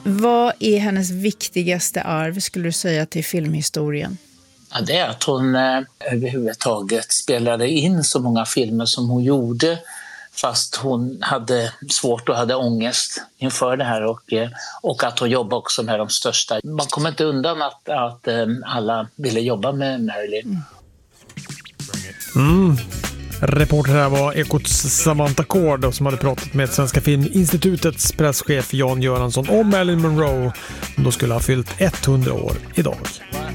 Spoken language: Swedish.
Vad är hennes viktigaste arv, skulle du säga, till filmhistorien? Ja, det är att hon överhuvudtaget spelade in så många filmer som hon gjorde, fast hon hade svårt och hade ångest inför det här, och att hon jobbade också med de största. Man kommer inte undan att alla ville jobba med Marilyn. Reporter här var Ekots Samantha Kård som hade pratat med Svenska Filminstitutets presschef Jan Göransson om Marilyn Monroe, som då skulle ha fyllt 100 år idag.